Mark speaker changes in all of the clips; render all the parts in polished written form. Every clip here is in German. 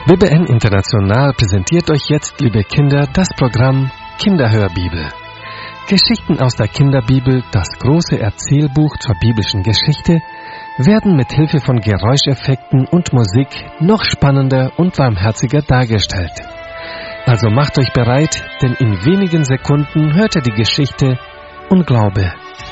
Speaker 1: BBN International präsentiert euch jetzt, liebe Kinder, das Programm Kinderhörbibel. Geschichten aus der Kinderbibel, das große Erzählbuch zur biblischen Geschichte, werden mit Hilfe von Geräuscheffekten und Musik noch spannender und warmherziger dargestellt. Also macht euch bereit, denn in wenigen Sekunden hört ihr die Geschichte und Glaube.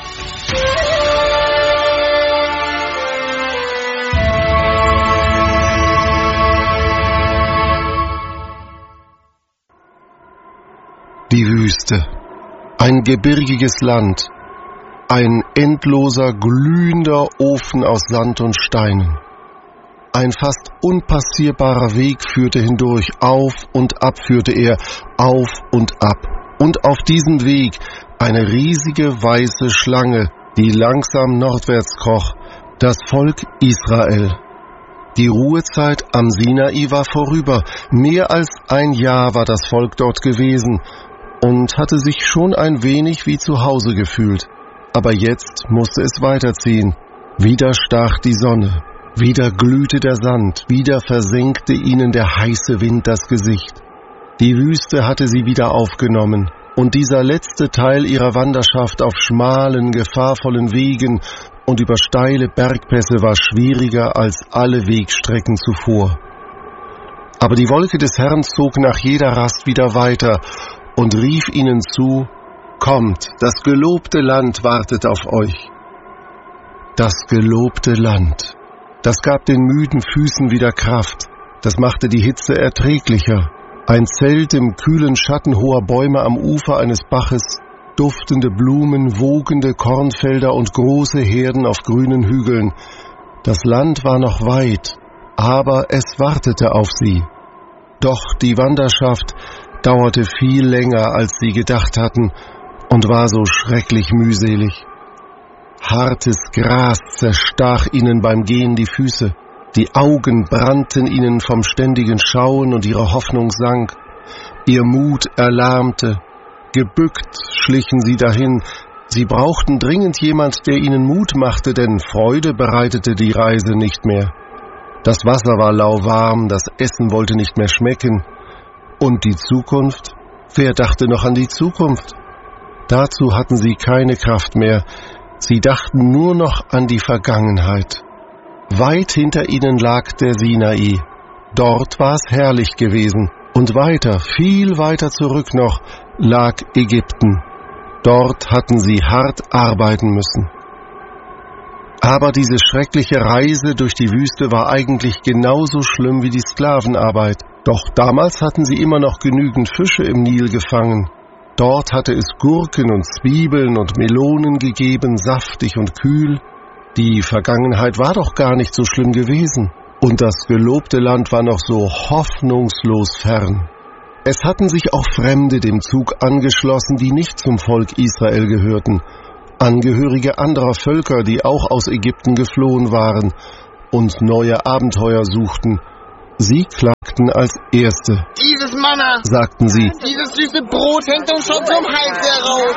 Speaker 2: Die Wüste, ein gebirgiges Land, ein endloser, glühender Ofen aus Sand und Steinen. Ein fast unpassierbarer Weg führte hindurch, auf und ab führte er, auf und ab. Und auf diesem Weg eine riesige weiße Schlange, die langsam nordwärts kroch, das Volk Israel. Die Ruhezeit am Sinai war vorüber, mehr als ein Jahr war das Volk dort gewesen und hatte sich schon ein wenig wie zu Hause gefühlt. Aber jetzt musste es weiterziehen. Wieder stach die Sonne, wieder glühte der Sand, wieder versenkte ihnen der heiße Wind das Gesicht. Die Wüste hatte sie wieder aufgenommen, und dieser letzte Teil ihrer Wanderschaft auf schmalen, gefahrvollen Wegen und über steile Bergpässe war schwieriger als alle Wegstrecken zuvor. Aber die Wolke des Herrn zog nach jeder Rast wieder weiter und rief ihnen zu: Kommt, das gelobte Land wartet auf euch. Das gelobte Land. Das gab den müden Füßen wieder Kraft. Das machte die Hitze erträglicher. Ein Zelt im kühlen Schatten hoher Bäume am Ufer eines Baches, duftende Blumen, wogende Kornfelder und große Herden auf grünen Hügeln. Das Land war noch weit, aber es wartete auf sie. Doch die Wanderschaft dauerte viel länger, als sie gedacht hatten, und war so schrecklich mühselig. Hartes Gras zerstach ihnen beim Gehen die Füße, die Augen brannten ihnen vom ständigen Schauen und ihre Hoffnung sank. Ihr Mut erlahmte, gebückt schlichen sie dahin. Sie brauchten dringend jemand, der ihnen Mut machte, denn Freude bereitete die Reise nicht mehr. Das Wasser war lauwarm, das Essen wollte nicht mehr schmecken. Und die Zukunft? Wer dachte noch an die Zukunft? Dazu hatten sie keine Kraft mehr. Sie dachten nur noch an die Vergangenheit. Weit hinter ihnen lag der Sinai. Dort war es herrlich gewesen. Und weiter, viel weiter zurück noch, lag Ägypten. Dort hatten sie hart arbeiten müssen. Aber diese schreckliche Reise durch die Wüste war eigentlich genauso schlimm wie die Sklavenarbeit. Doch damals hatten sie immer noch genügend Fische im Nil gefangen. Dort hatte es Gurken und Zwiebeln und Melonen gegeben, saftig und kühl. Die Vergangenheit war doch gar nicht so schlimm gewesen. Und das gelobte Land war noch so hoffnungslos fern. Es hatten sich auch Fremde dem Zug angeschlossen, die nicht zum Volk Israel gehörten. Angehörige anderer Völker, die auch aus Ägypten geflohen waren und neue Abenteuer suchten. Sie klagten als Erste.
Speaker 3: Dieses Manna,
Speaker 2: sagten sie,
Speaker 3: dieses süße Brot hängt uns schon zum Hals heraus.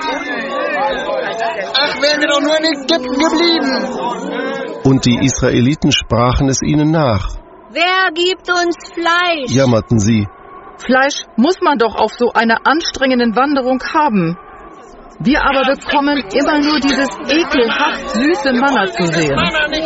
Speaker 3: Ach, wären wir doch nur in Ägypten geblieben.
Speaker 2: Und die Israeliten sprachen es ihnen nach.
Speaker 4: Wer gibt uns Fleisch?
Speaker 2: Jammerten sie.
Speaker 5: Fleisch muss man doch auf so einer anstrengenden Wanderung haben. Wir aber bekommen immer nur dieses ekelhaft süße Manna zu sehen.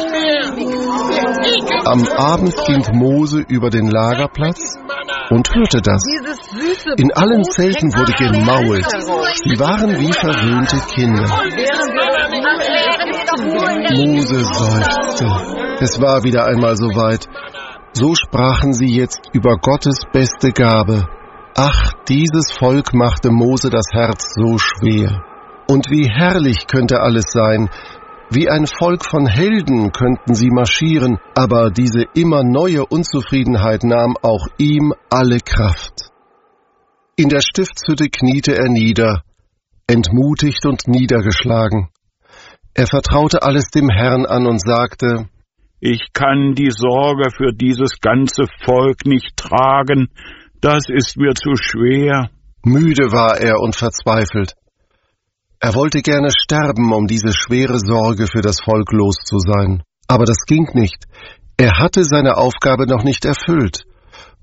Speaker 2: Am Abend ging Mose über den Lagerplatz und hörte das. In allen Zelten wurde gemault. Sie waren wie verwöhnte Kinder. Mose seufzte. Es war wieder einmal so weit. So sprachen sie jetzt über Gottes beste Gabe. Ach, dieses Volk machte Mose das Herz so schwer. Und wie herrlich könnte alles sein. Wie ein Volk von Helden könnten sie marschieren, aber diese immer neue Unzufriedenheit nahm auch ihm alle Kraft. In der Stiftshütte kniete er nieder, entmutigt und niedergeschlagen. Er vertraute alles dem Herrn an und sagte:
Speaker 6: Ich kann die Sorge für dieses ganze Volk nicht tragen, das ist mir zu schwer.
Speaker 2: Müde war er und verzweifelt. Er wollte gerne sterben, um diese schwere Sorge für das Volk los zu sein. Aber das ging nicht. Er hatte seine Aufgabe noch nicht erfüllt.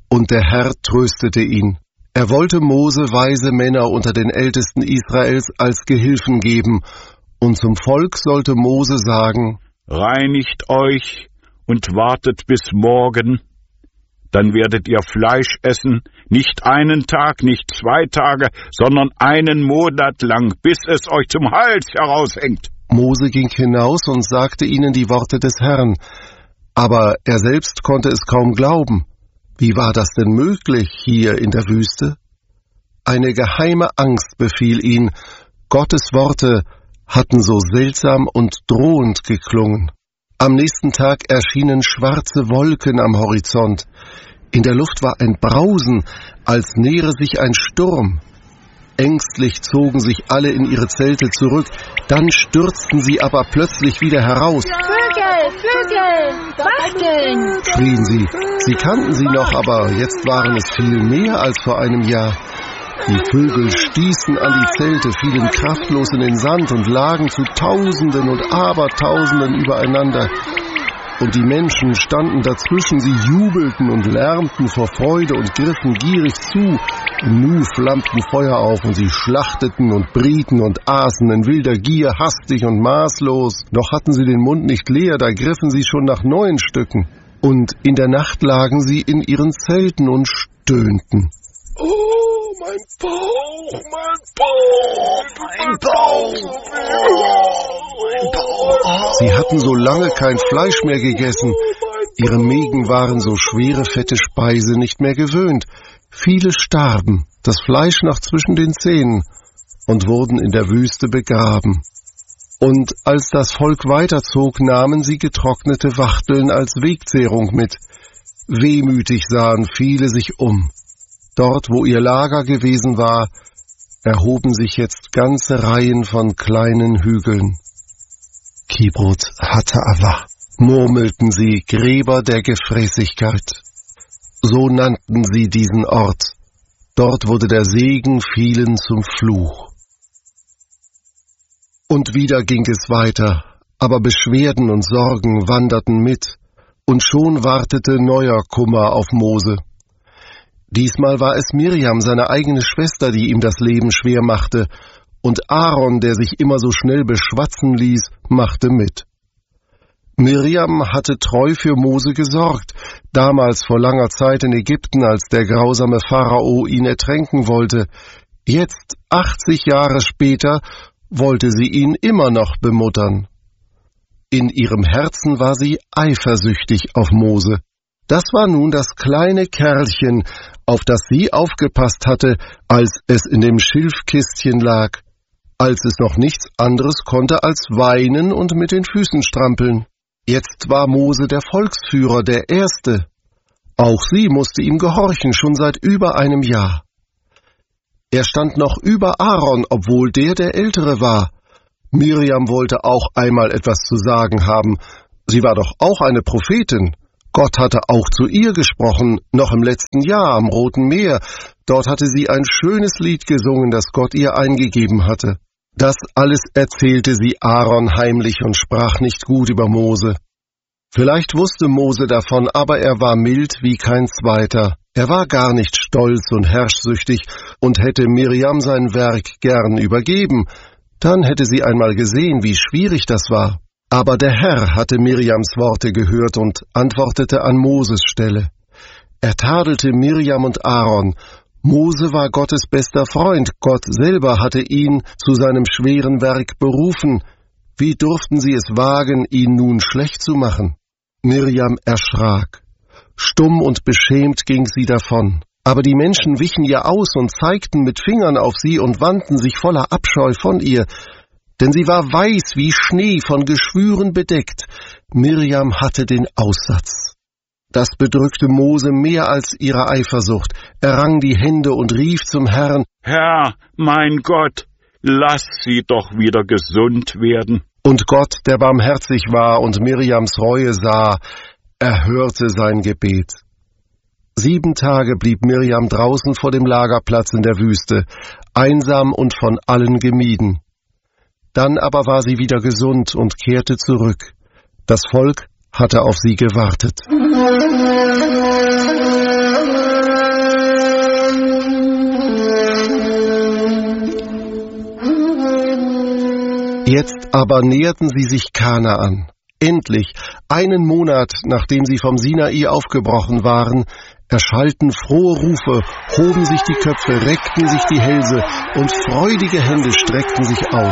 Speaker 2: Und der Herr tröstete ihn. Er wollte Mose weise Männer unter den Ältesten Israels als Gehilfen geben, und zum Volk sollte Mose sagen:
Speaker 6: Reinigt euch und wartet bis morgen, dann werdet ihr Fleisch essen, nicht einen Tag, nicht 2 Tage, sondern 1 Monat lang, bis es euch zum Hals heraushängt.
Speaker 2: Mose ging hinaus und sagte ihnen die Worte des Herrn, aber er selbst konnte es kaum glauben. Wie war das denn möglich hier in der Wüste? Eine geheime Angst befiel ihn. Gottes Worte hatten so seltsam und drohend geklungen. Am nächsten Tag erschienen schwarze Wolken am Horizont. In der Luft war ein Brausen, als nähere sich ein Sturm. Ängstlich zogen sich alle in ihre Zelte zurück, dann stürzten sie aber plötzlich wieder heraus.
Speaker 4: Vögel, Vögel, Wachteln!
Speaker 2: Schrien sie. Sie kannten sie noch, aber jetzt waren es viel mehr als vor einem Jahr. Die Vögel stießen an die Zelte, fielen kraftlos in den Sand und lagen zu Tausenden und Abertausenden übereinander. Und die Menschen standen dazwischen, sie jubelten und lärmten vor Freude und griffen gierig zu. Im Nu flammten Feuer auf und sie schlachteten und brieten und aßen in wilder Gier hastig und maßlos. Noch hatten sie den Mund nicht leer, da griffen sie schon nach neuen Stücken. Und in der Nacht lagen sie in ihren Zelten und stöhnten.
Speaker 7: Oh, mein Bauch, mein Bauch, mein Bauch, mein Bauch.
Speaker 2: Sie hatten so lange kein Fleisch mehr gegessen. Ihre Mägen waren so schwere, fette Speise nicht mehr gewöhnt. Viele starben, das Fleisch noch zwischen den Zähnen, und wurden in der Wüste begraben. Und als das Volk weiterzog, nahmen sie getrocknete Wachteln als Wegzehrung mit. Wehmütig sahen viele sich um. Dort, wo ihr Lager gewesen war, erhoben sich jetzt ganze Reihen von kleinen Hügeln. Kibrot Hattaava, murmelten sie, Gräber der Gefräßigkeit. So nannten sie diesen Ort. Dort wurde der Segen vielen zum Fluch. Und wieder ging es weiter, aber Beschwerden und Sorgen wanderten mit, und schon wartete neuer Kummer auf Mose. Diesmal war es Mirjam, seine eigene Schwester, die ihm das Leben schwer machte, und Aaron, der sich immer so schnell beschwatzen ließ, machte mit. Mirjam hatte treu für Mose gesorgt, damals vor langer Zeit in Ägypten, als der grausame Pharao ihn ertränken wollte. Jetzt, 80 Jahre später, wollte sie ihn immer noch bemuttern. In ihrem Herzen war sie eifersüchtig auf Mose. Das war nun das kleine Kerlchen, auf das sie aufgepasst hatte, als es in dem Schilfkistchen lag, als es noch nichts anderes konnte als weinen und mit den Füßen strampeln. Jetzt war Mose der Volksführer, der Erste. Auch sie musste ihm gehorchen, schon seit über einem Jahr. Er stand noch über Aaron, obwohl der Ältere war. Mirjam wollte auch einmal etwas zu sagen haben. Sie war doch auch eine Prophetin. Gott hatte auch zu ihr gesprochen, noch im letzten Jahr am Roten Meer. Dort hatte sie ein schönes Lied gesungen, das Gott ihr eingegeben hatte. Das alles erzählte sie Aaron heimlich und sprach nicht gut über Mose. Vielleicht wusste Mose davon, aber er war mild wie kein zweiter. Er war gar nicht stolz und herrschsüchtig und hätte Mirjam sein Werk gern übergeben. Dann hätte sie einmal gesehen, wie schwierig das war. Aber der Herr hatte Mirjams Worte gehört und antwortete an Moses Stelle. Er tadelte Mirjam und Aaron. Mose war Gottes bester Freund. Gott selber hatte ihn zu seinem schweren Werk berufen. Wie durften sie es wagen, ihn nun schlecht zu machen? Mirjam erschrak. Stumm und beschämt ging sie davon. Aber die Menschen wichen ihr aus und zeigten mit Fingern auf sie und wandten sich voller Abscheu von ihr. Denn sie war weiß wie Schnee, von Geschwüren bedeckt. Mirjam hatte den Aussatz. Das bedrückte Mose mehr als ihre Eifersucht. Er rang die Hände und rief zum Herrn:
Speaker 6: Herr, mein Gott, lass sie doch wieder gesund werden.
Speaker 2: Und Gott, der barmherzig war und Mirjams Reue sah, erhörte sein Gebet. 7 Tage blieb Mirjam draußen vor dem Lagerplatz in der Wüste, einsam und von allen gemieden. Dann aber war sie wieder gesund und kehrte zurück. Das Volk hatte auf sie gewartet. Jetzt aber näherten sie sich Kanaan. Endlich, 1 Monat, nachdem sie vom Sinai aufgebrochen waren, erschallten frohe Rufe, hoben sich die Köpfe, reckten sich die Hälse und freudige Hände streckten sich aus.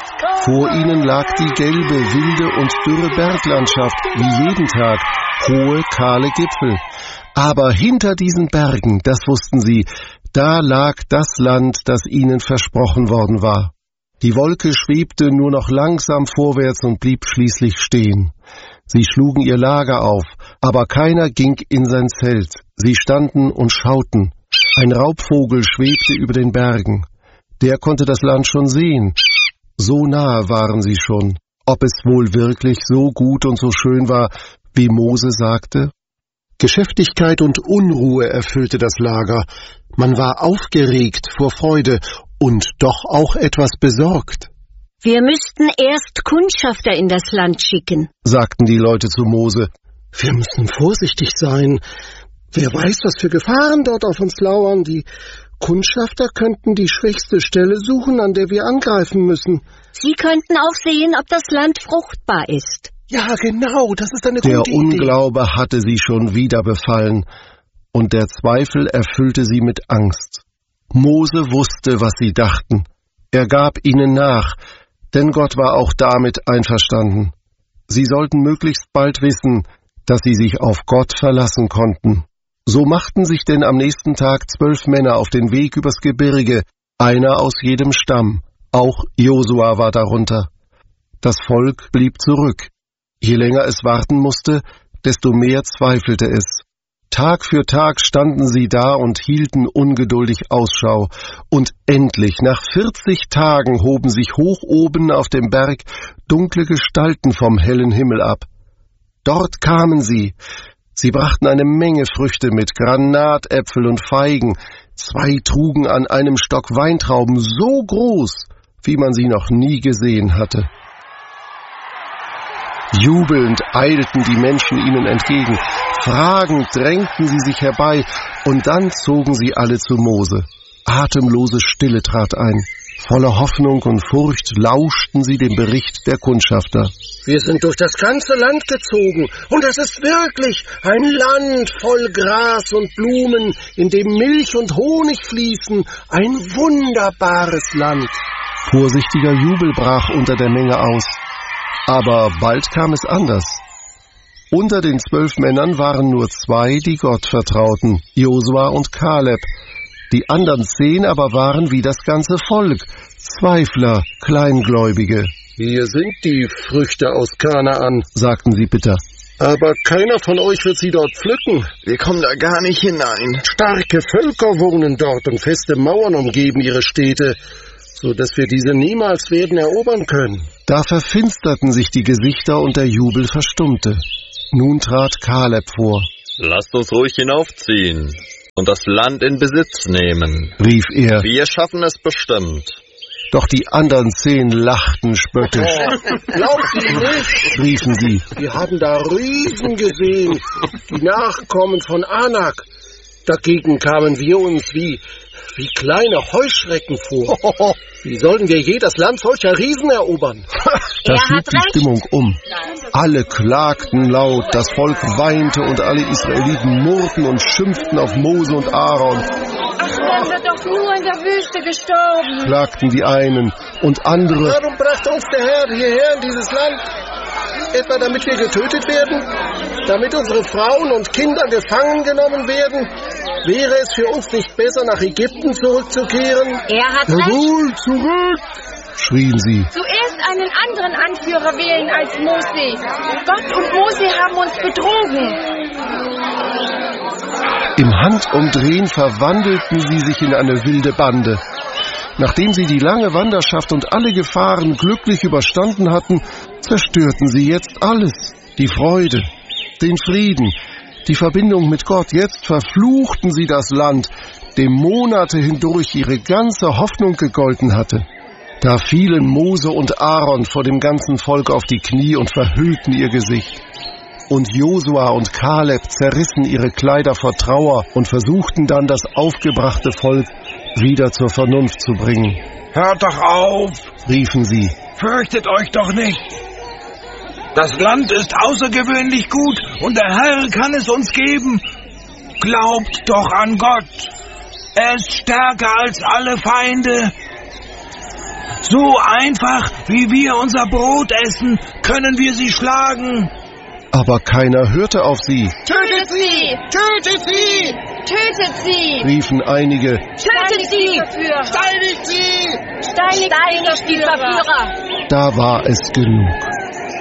Speaker 2: Vor ihnen lag die gelbe, wilde und dürre Berglandschaft, wie jeden Tag, hohe, kahle Gipfel. Aber hinter diesen Bergen, das wussten sie, da lag das Land, das ihnen versprochen worden war. Die Wolke schwebte nur noch langsam vorwärts und blieb schließlich stehen. Sie schlugen ihr Lager auf, aber keiner ging in sein Zelt. Sie standen und schauten. Ein Raubvogel schwebte über den Bergen. Der konnte das Land schon sehen. So nahe waren sie schon. Ob es wohl wirklich so gut und so schön war, wie Mose sagte? Geschäftigkeit und Unruhe erfüllte das Lager. Man war aufgeregt vor Freude und doch auch etwas besorgt.
Speaker 8: Wir müssten erst Kundschafter in das Land schicken,
Speaker 2: sagten die Leute zu Mose. Wir müssen vorsichtig sein. Wer weiß, was für Gefahren dort auf uns lauern. Die Kundschafter könnten die schwächste Stelle suchen, an der wir angreifen müssen.
Speaker 8: Sie könnten auch sehen, ob das Land fruchtbar ist.
Speaker 2: Ja, genau, das ist eine gute Idee. Der Unglaube hatte sie schon wieder befallen, und der Zweifel erfüllte sie mit Angst. Mose wusste, was sie dachten. Er gab ihnen nach, denn Gott war auch damit einverstanden. Sie sollten möglichst bald wissen, dass sie sich auf Gott verlassen konnten. So machten sich denn am nächsten Tag 12 Männer auf den Weg übers Gebirge, einer aus jedem Stamm. Auch Josua war darunter. Das Volk blieb zurück. Je länger es warten musste, desto mehr zweifelte es. Tag für Tag standen sie da und hielten ungeduldig Ausschau. Und endlich, nach 40 Tagen, hoben sich hoch oben auf dem Berg dunkle Gestalten vom hellen Himmel ab. Dort kamen sie. Sie brachten eine Menge Früchte mit, Granatäpfel und Feigen. 2 trugen an einem Stock Weintrauben so groß, wie man sie noch nie gesehen hatte. Jubelnd eilten die Menschen ihnen entgegen. Fragend drängten sie sich herbei, und dann zogen sie alle zu Mose. Atemlose Stille trat ein. Voller Hoffnung und Furcht lauschten sie dem Bericht der Kundschafter. Wir sind durch das ganze Land gezogen, und es ist wirklich ein Land voll Gras und Blumen, in dem Milch und Honig fließen, ein wunderbares Land. Vorsichtiger Jubel brach unter der Menge aus. Aber bald kam es anders. Unter den 12 Männern waren nur 2, die Gott vertrauten, Josua und Kaleb. Die anderen 10 aber waren wie das ganze Volk, Zweifler, Kleingläubige. Hier sind die Früchte aus Kanaan, sagten sie bitter. Aber keiner von euch wird sie dort pflücken. Wir kommen da gar nicht hinein. Starke Völker wohnen dort und feste Mauern umgeben ihre Städte, so dass wir diese niemals werden erobern können. Da verfinsterten sich die Gesichter und der Jubel verstummte. Nun trat Kaleb vor.
Speaker 9: Lasst uns ruhig hinaufziehen und das Land in Besitz nehmen,
Speaker 2: rief er.
Speaker 9: Wir schaffen es bestimmt.
Speaker 2: Doch die anderen 10 lachten spöttisch. Glaubt ihr nicht, riefen sie. Wir haben da Riesen gesehen, die Nachkommen von Anak. Dagegen kamen wir uns wie kleine Heuschrecken vor. Wie sollten wir je das Land solcher Riesen erobern? Da schlug die Stimmung um. Alle klagten laut, das Volk weinte und alle Israeliten murrten und schimpften auf Mose und Aaron.
Speaker 4: Ach, wären wir doch nur in der Wüste gestorben,
Speaker 2: klagten die einen und andere.
Speaker 3: Warum brachte uns der Herr hierher in dieses Land? Etwa damit wir getötet werden? Damit unsere Frauen und Kinder gefangen genommen werden? Wäre es für uns nicht besser, nach Ägypten zurückzukehren?
Speaker 4: Er hat
Speaker 2: Jawohl, zurück, schrien sie.
Speaker 4: Zuerst einen anderen Anführer wählen als Mose. Gott und Mose haben uns betrogen.
Speaker 2: Im Handumdrehen verwandelten sie sich in eine wilde Bande. Nachdem sie die lange Wanderschaft und alle Gefahren glücklich überstanden hatten, zerstörten sie jetzt alles. Die Freude, den Frieden, die Verbindung mit Gott. Jetzt verfluchten sie das Land, dem Monate hindurch ihre ganze Hoffnung gegolten hatte. Da fielen Mose und Aaron vor dem ganzen Volk auf die Knie und verhüllten ihr Gesicht. Und Josua und Kaleb zerrissen ihre Kleider vor Trauer und versuchten dann, das aufgebrachte Volk wieder zur Vernunft zu bringen.
Speaker 6: Hört doch auf,
Speaker 2: riefen sie.
Speaker 10: Fürchtet euch doch nicht. Das Land ist außergewöhnlich gut und der Herr kann es uns geben. Glaubt doch an Gott. Er ist stärker als alle Feinde. So einfach, wie wir unser Brot essen, können wir sie schlagen.
Speaker 2: Aber keiner hörte auf sie.
Speaker 4: Tötet sie! Tötet sie! Tötet sie!
Speaker 2: Riefen einige.
Speaker 4: Tötet sie! Steinigt sie! Steinigt die Verführer!
Speaker 2: Da war es genug.